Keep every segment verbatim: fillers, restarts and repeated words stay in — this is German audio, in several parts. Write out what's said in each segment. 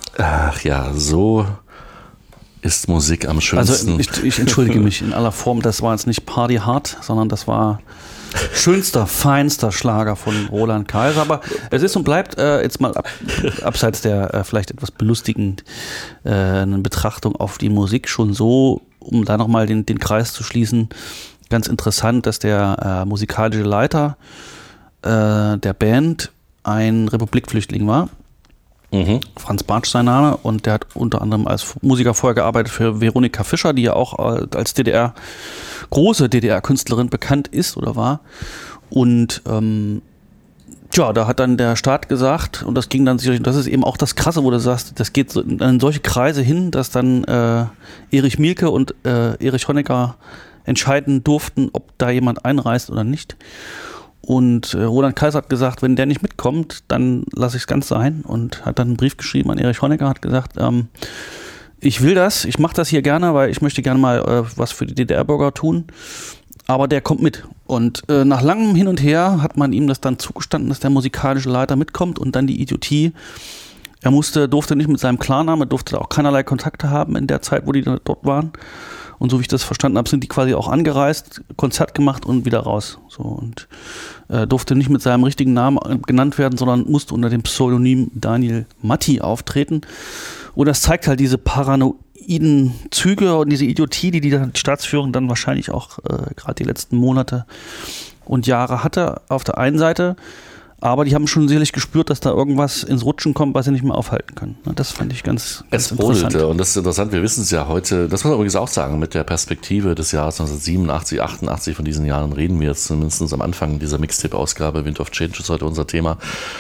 Ach ja, so ist Musik am schönsten. Also ich, ich entschuldige mich in aller Form, das war jetzt nicht Party Hard, sondern das war schönster, feinster Schlager von Roland Kaiser. Aber es ist und bleibt äh, jetzt mal ab, abseits der äh, vielleicht etwas belustigenden äh, Betrachtung auf die Musik schon so, um da nochmal den, den Kreis zu schließen, ganz interessant, dass der äh, musikalische Leiter äh, der Band ein Republikflüchtling war. Mhm. Franz Bartsch sein Name, und der hat unter anderem als Musiker vorher gearbeitet für Veronika Fischer, die ja auch als D D R, große D D R-Künstlerin bekannt ist oder war. Und ähm, tja, da hat dann der Staat gesagt, und das ging dann sicherlich, und das ist eben auch das Krasse, wo du sagst, das geht so in solche Kreise hin, dass dann äh, Erich Mielke und äh, Erich Honecker entscheiden durften, ob da jemand einreist oder nicht. Und äh, Roland Kaiser hat gesagt, wenn der nicht mitkommt, dann lasse ich es ganz sein, und hat dann einen Brief geschrieben an Erich Honecker, hat gesagt, ähm, ich will das, ich mache das hier gerne, weil ich möchte gerne mal äh, was für die D D R-Bürger tun, aber der kommt mit. Und äh, nach langem Hin und Her hat man ihm das dann zugestanden, dass der musikalische Leiter mitkommt, und dann die Idiotie, er musste, durfte nicht mit seinem Klarnamen, durfte auch keinerlei Kontakte haben in der Zeit, wo die dort waren. Und so wie ich das verstanden habe, sind die quasi auch angereist, Konzert gemacht und wieder raus. So, und äh, durfte nicht mit seinem richtigen Namen genannt werden, sondern musste unter dem Pseudonym Daniel Matti auftreten. Und das zeigt halt diese paranoiden Züge und diese Idiotie, die die Staatsführung dann wahrscheinlich auch äh, gerade die letzten Monate und Jahre hatte auf der einen Seite. Aber die haben schon sicherlich gespürt, dass da irgendwas ins Rutschen kommt, was sie nicht mehr aufhalten können. Das fand ich ganz, ganz es interessant. Es brodelte, und das ist interessant, wir wissen es ja heute, das muss man übrigens auch sagen, mit der Perspektive des Jahres neunzehnhundertsiebenundachtzig, achtundachtzig, von diesen Jahren reden wir jetzt zumindest am Anfang dieser Mixtape-Ausgabe, Wind of Change ist heute unser Thema.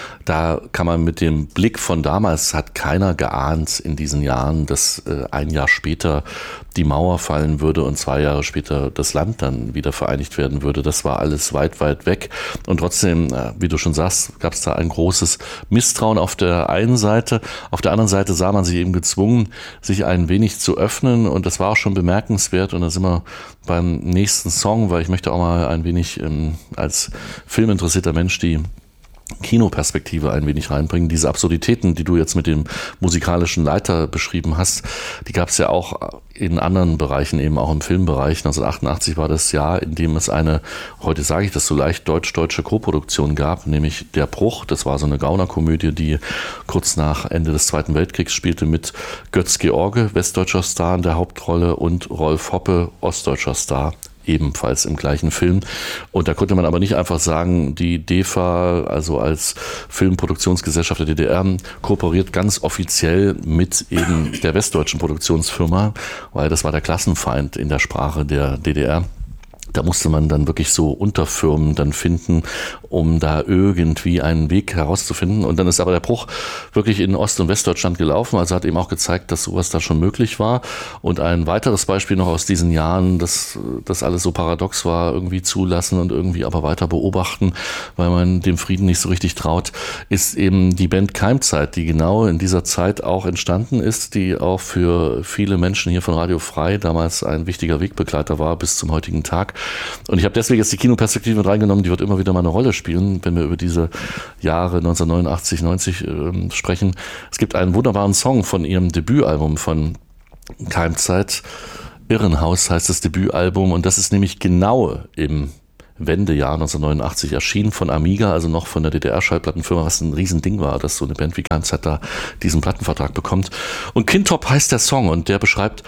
Da kann man mit dem Blick von damals, hat keiner geahnt in diesen Jahren, dass äh, ein Jahr später die Mauer fallen würde und zwei Jahre später das Land dann wieder vereinigt werden würde. Das war alles weit, weit weg. Und trotzdem, äh, wie du schon sagst, gab es da ein großes Misstrauen auf der einen Seite. Auf der anderen Seite sah man sich eben gezwungen, sich ein wenig zu öffnen. Und das war auch schon bemerkenswert. Und da sind wir beim nächsten Song, weil ich möchte auch mal ein wenig ähm, als filminteressierter Mensch die Kinoperspektive ein wenig reinbringen. Diese Absurditäten, die du jetzt mit dem musikalischen Leiter beschrieben hast, die gab es ja auch in anderen Bereichen, eben auch im Filmbereich. neunzehnhundertachtundachtzig war das Jahr, in dem es eine, heute sage ich das so leicht, deutsch-deutsche Koproduktion gab, nämlich Der Bruch. Das war so eine Gaunerkomödie, die kurz nach Ende des Zweiten Weltkriegs spielte, mit Götz George, westdeutscher Star in der Hauptrolle, und Rolf Hoppe, ostdeutscher Star, ebenfalls im gleichen Film. Und da konnte man aber nicht einfach sagen, die D E F A, also als Filmproduktionsgesellschaft der D D R, kooperiert ganz offiziell mit eben der westdeutschen Produktionsfirma, weil das war der Klassenfeind in der Sprache der D D R. Da musste man dann wirklich so Unterfirmen dann finden, um da irgendwie einen Weg herauszufinden. Und dann ist aber der Bruch wirklich in Ost- und Westdeutschland gelaufen. Also hat eben auch gezeigt, dass sowas da schon möglich war. Und ein weiteres Beispiel noch aus diesen Jahren, dass das alles so paradox war, irgendwie zulassen und irgendwie aber weiter beobachten, weil man dem Frieden nicht so richtig traut, ist eben die Band Keimzeit, die genau in dieser Zeit auch entstanden ist, die auch für viele Menschen hier von Radio Frei damals ein wichtiger Wegbegleiter war bis zum heutigen Tag. Und ich habe deswegen jetzt die Kinoperspektive mit reingenommen, die wird immer wieder mal eine Rolle spielen, wenn wir über diese Jahre neunzehnhundertneunundachtzig, neunzig äh, sprechen. Es gibt einen wunderbaren Song von ihrem Debütalbum von Keimzeit. Irrenhaus heißt das Debütalbum, und das ist nämlich genau im Wendejahr neunzehnhundertneunundachtzig erschienen von Amiga, also noch von der D D R-Schallplattenfirma, was ein Riesending war, dass so eine Band wie Keimzeit da diesen Plattenvertrag bekommt. Und Kindtop heißt der Song, und der beschreibt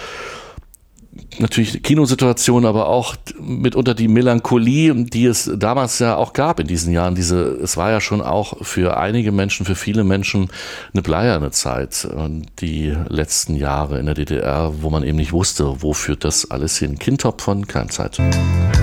natürlich Kinosituation, aber auch mitunter die Melancholie, die es damals ja auch gab in diesen Jahren. Diese, es war ja schon auch für einige Menschen, für viele Menschen eine bleierne Zeit. Und die letzten Jahre in der D D R, wo man eben nicht wusste, wo führt das alles hin. Kindtop von Keimzeit.